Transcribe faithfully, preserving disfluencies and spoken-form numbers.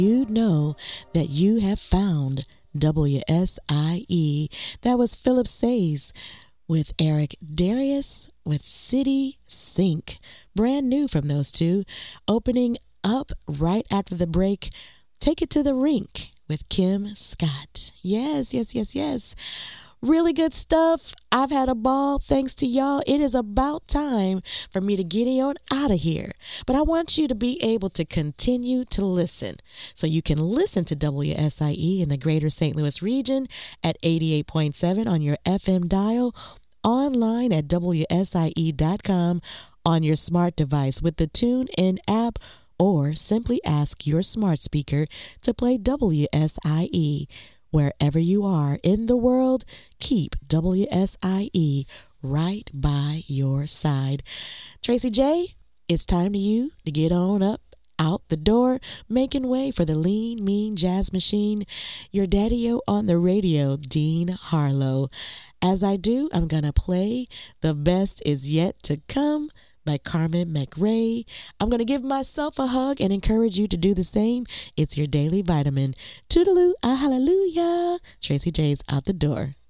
you know that you have found W S I E. That was Philip Says with Eric Darius with City Sink. Brand new from those two. Opening up right after the break, Take It to the Rink with Kim Scott. Yes, yes, yes, yes. Really good stuff. I've had a ball thanks to y'all. It is about time for me to get on out of here. But I want you to be able to continue to listen. So you can listen to W S I E in the greater Saint Louis region at eighty-eight point seven on your F M dial, online at W S I E dot com, on your smart device with the TuneIn app, or simply ask your smart speaker to play W S I E. Wherever you are in the world, keep W S I E right by your side. Tracy J, it's time to you to get on up out the door, making way for the lean, mean jazz machine, your daddy-o on the radio, Dean Harlow. As I do, I'm going to play The Best Is Yet to Come by Carmen McRae. I'm going to give myself a hug and encourage you to do the same. It's your daily vitamin. Toodaloo, ah, hallelujah. Tracy J's out the door.